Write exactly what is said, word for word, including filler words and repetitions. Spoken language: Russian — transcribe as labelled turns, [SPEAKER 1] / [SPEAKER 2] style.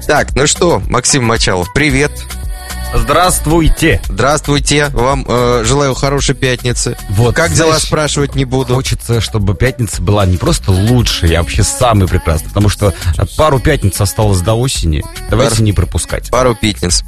[SPEAKER 1] Так, ну что, Максим Мочалов, привет.
[SPEAKER 2] Здравствуйте.
[SPEAKER 1] Здравствуйте. Вам э, желаю хорошей пятницы.
[SPEAKER 2] Вот,
[SPEAKER 1] как дела,
[SPEAKER 2] знаешь,
[SPEAKER 1] спрашивать не буду.
[SPEAKER 2] Хочется, чтобы пятница была не просто лучшей, а вообще самой прекрасной. Потому что пару пятниц осталось до осени. Давайте
[SPEAKER 1] Пару...
[SPEAKER 2] не пропускать.
[SPEAKER 1] Пару пятниц.